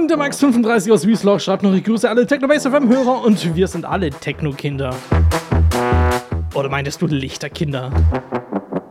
Und der Max35 aus Wiesloch schreibt noch, ich grüße alle Technobase FM-Hörer und wir sind alle Techno-Kinder. Oder meintest du Lichterkinder?